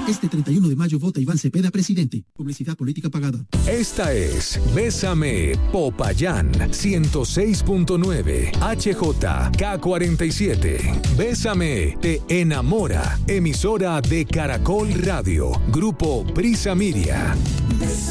Este 31 de mayo vota Iván Cepeda, presidente. Publicidad política pagada. Esta es Bésame, Popayán, 106.9, HJK47. Bésame, te enamora. Emisora de Caracol Radio. Grupo Prisa Media.